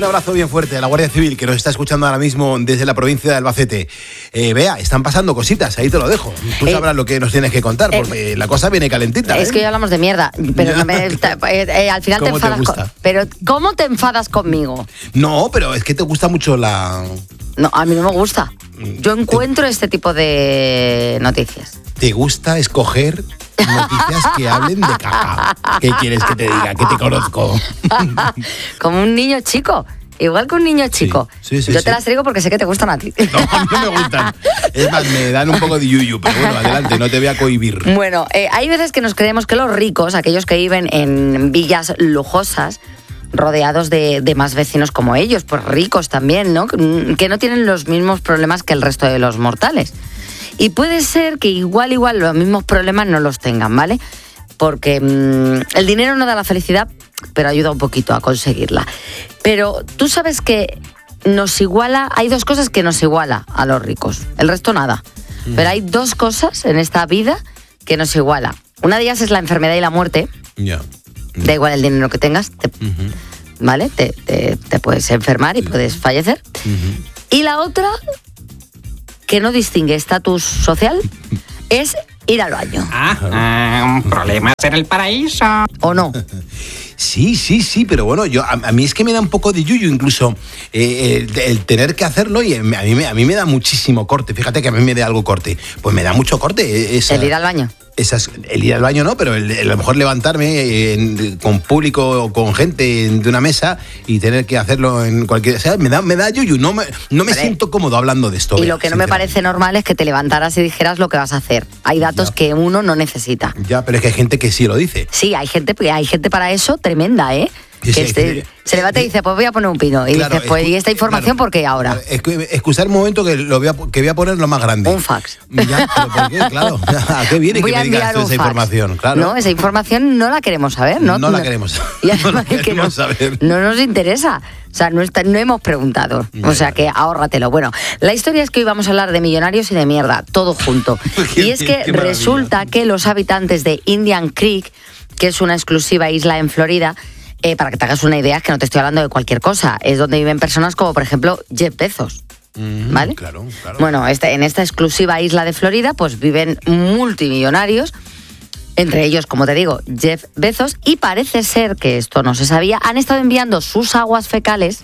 Un abrazo bien fuerte a la Guardia Civil que nos está escuchando ahora mismo desde la provincia de Albacete. Bea, están pasando cositas, ahí te lo dejo. Tú sabrás lo que nos tienes que contar, porque la cosa viene calentita. Es que hoy hablamos de mierda, pero no me, al final te enfadas. Pero ¿cómo te enfadas conmigo? No, pero es que te gusta mucho la... No, a mí no me gusta. Yo encuentro este tipo de noticias. ¿Te gusta escoger noticias que hablen de caca? ¿Qué quieres que te diga? Que te conozco. Como un niño chico. Igual que un niño chico. Sí, Yo te las traigo porque sé que te gustan a ti. No, a mí no me gustan. Es más, me dan un poco de yuyu, pero bueno, adelante, no te voy a cohibir. Bueno, hay veces que nos creemos que los ricos, aquellos que viven en villas lujosas, rodeados de más vecinos como ellos, pues ricos también, ¿no? Que no tienen los mismos problemas que el resto de los mortales. Y puede ser que igual los mismos problemas no los tengan, ¿vale? Porque el dinero no da la felicidad, pero ayuda un poquito a conseguirla. Pero tú sabes que nos iguala, hay dos cosas que nos iguala a los ricos, el resto nada. Pero hay dos cosas en esta vida que nos iguala. Una de ellas es la enfermedad y la muerte. Da igual el dinero que tengas, ¿vale? Te puedes enfermar y puedes fallecer. Y la otra, que no distingue estatus social, es ir al baño. Problemas en el paraíso. ¿O no? Sí, pero bueno, a mí es que me da un poco de yuyu incluso el tener que hacerlo, y a mí me da muchísimo corte. Fíjate que a mí me da algo corte. Pues me da mucho corte. El ir al baño. El ir al baño no, pero a lo mejor levantarme con público o con gente de una mesa y tener que hacerlo en cualquier... O sea, me da yuyu, no me siento cómodo hablando de esto. Y lo que no me parece normal es que te levantaras y dijeras lo que vas a hacer. Hay datos que uno no necesita. Ya, pero es que hay gente que sí lo dice. Sí, hay gente para eso tremenda, ¿eh? Se levanta y dice, pues voy a poner un pino. Y claro, dices, pues ¿y esta información por qué ahora? Excusar un momento que voy a poner lo más grande. Un fax. Ya, pero ¿por qué? Claro. ¿A qué viene que me digas esa información? Claro. No, esa información no la queremos saber, ¿no? No la queremos saber. Y además no nos interesa. O sea, no hemos preguntado. O sea, que ahórratelo. Bueno, la historia es que hoy vamos a hablar de millonarios y de mierda, todo junto. Y es que resulta que los habitantes de Indian Creek, que es una exclusiva isla en Florida, para que te hagas una idea, es que no te estoy hablando de cualquier cosa. Es donde viven personas como, por ejemplo, Jeff Bezos. ¿Vale? Claro. Bueno, en esta exclusiva isla de Florida, pues viven multimillonarios, entre ellos, como te digo, Jeff Bezos, y parece ser que esto no se sabía, han estado enviando sus aguas fecales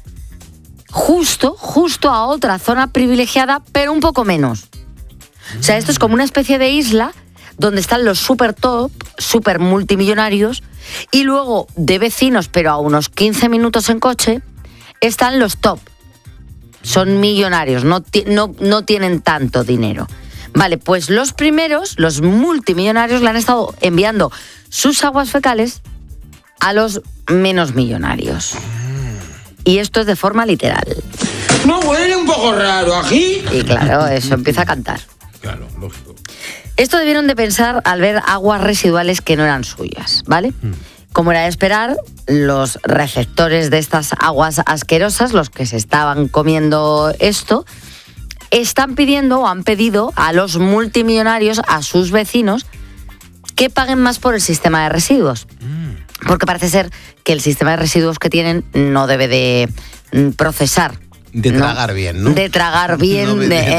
justo a otra zona privilegiada, pero un poco menos. O sea, esto es como una especie de isla donde están los super top, super multimillonarios, y luego de vecinos, pero a unos 15 minutos en coche, están los top. Son millonarios, no tienen tanto dinero. Vale, pues los primeros, los multimillonarios, le han estado enviando sus aguas fecales a los menos millonarios. Y esto es de forma literal. ¿No huele un poco raro aquí? Y claro, eso empieza a cantar. Claro, lógico. Esto debieron de pensar al ver aguas residuales que no eran suyas, ¿vale? Como era de esperar, los receptores de estas aguas asquerosas, los que se estaban comiendo esto, están pidiendo o han pedido a los multimillonarios, a sus vecinos, que paguen más por el sistema de residuos. Porque parece ser que el sistema de residuos que tienen no debe de procesar. De tragar bien, ¿no? De tragar bien,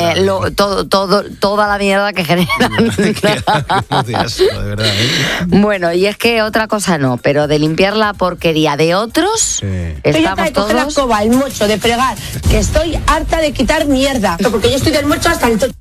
toda la mierda que generan. No te asco, de verdad, ¿eh? Bueno, y es que otra cosa no, pero de limpiar la porquería de otros, estamos todos... la escoba, el mocho, de fregar, que estoy harta de quitar mierda, porque yo estoy del mocho hasta el...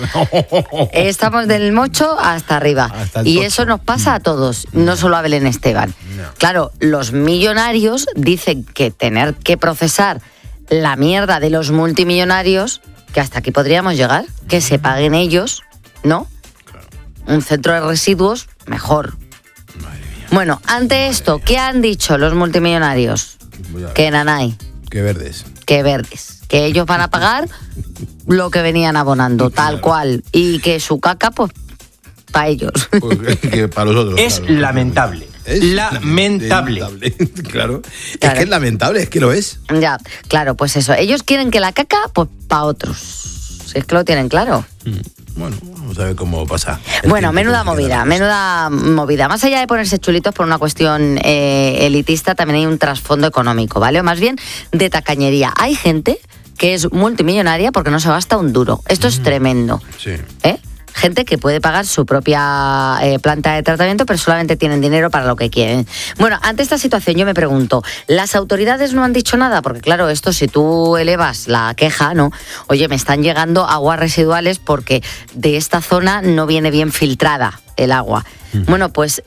Estamos del mocho hasta arriba. Y eso nos pasa a todos, no solo a Belén Esteban. No. Claro, los millonarios dicen que tener que procesar la mierda de los multimillonarios, que hasta aquí podríamos llegar, que se paguen ellos, ¿no? Claro. Un centro de residuos, mejor. Madre mía. Bueno, ante esto, ¿qué han dicho los multimillonarios? Que nanay. Que verdes. Que ellos van a pagar lo que venían abonando, tal cual. Y que su caca, pues, para ellos. Pues que para los otros. Es claro. Lamentable. Es lamentable. Claro. Es que es lamentable, es que lo es. Ya, claro, pues eso. Ellos quieren que la caca, pues para otros. Si es que lo tienen claro. Bueno, vamos a ver cómo pasa. Bueno, menuda movida. Más allá de ponerse chulitos por una cuestión elitista, también hay un trasfondo económico, ¿vale? O más bien de tacañería. Hay gente que es multimillonaria porque no se gasta un duro. Esto es tremendo. Sí. Gente que puede pagar su propia planta de tratamiento, pero solamente tienen dinero para lo que quieren. Bueno, ante esta situación yo me pregunto, ¿las autoridades no han dicho nada? Porque claro, esto si tú elevas la queja, ¿no? Oye, me están llegando aguas residuales porque de esta zona no viene bien filtrada el agua. Bueno, pues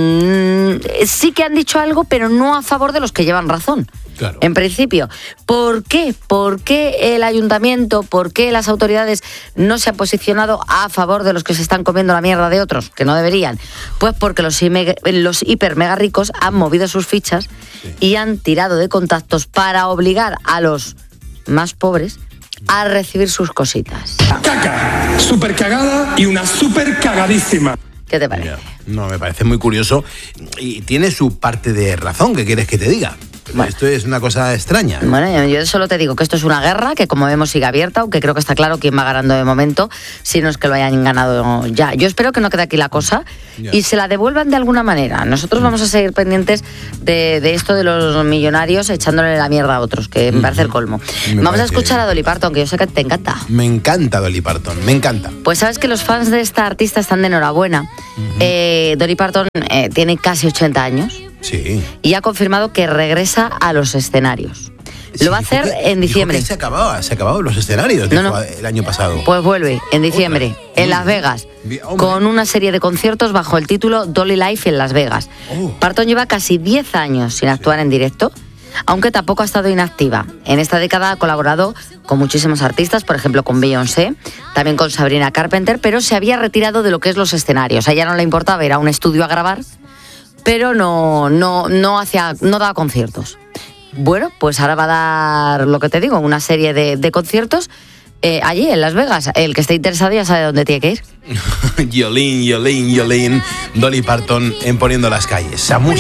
sí que han dicho algo, pero no a favor de los que llevan razón. Claro. En principio, ¿por qué? ¿Por qué el ayuntamiento, por qué las autoridades no se han posicionado a favor de los que se están comiendo la mierda de otros, que no deberían? Pues porque los hiper mega ricos han movido sus fichas y han tirado de contactos para obligar a los más pobres a recibir sus cositas. Caca, súper cagada y una súper cagadísima. ¿Qué te parece? No, me parece muy curioso y tiene su parte de razón, ¿qué quieres que te diga? Bueno. Esto es una cosa extraña. Bueno, yo solo te digo que esto es una guerra que, como vemos, sigue abierta, aunque creo que está claro quién va ganando de momento, si no es que lo hayan ganado ya. Yo espero que no quede aquí la cosa y se la devuelvan de alguna manera. Nosotros vamos a seguir pendientes de esto de los millonarios echándole la mierda a otros, que me parece el colmo. Vamos a escuchar a Dolly Parton, que yo sé que te encanta. Me encanta Dolly Parton, me encanta. Pues sabes que los fans de esta artista están de enhorabuena. Dolly Parton tiene casi 80 años. Sí. Y ha confirmado que regresa a los escenarios. Lo va a hacer en diciembre. Se acababan los escenarios el año pasado. Pues vuelve en diciembre, en Las Vegas, con una serie de conciertos bajo el título Dolly Life en Las Vegas. Parton lleva casi 10 años sin actuar en directo, aunque tampoco ha estado inactiva. En esta década ha colaborado con muchísimos artistas, por ejemplo con Beyoncé, también con Sabrina Carpenter, pero se había retirado de lo que es los escenarios. A ella no le importaba ir a un estudio a grabar, pero no daba conciertos. Bueno, pues ahora va a dar, lo que te digo, una serie de conciertos allí en Las Vegas. El que esté interesado ya sabe dónde tiene que ir. Yolín, Dolly Parton en Poniendo las Calles.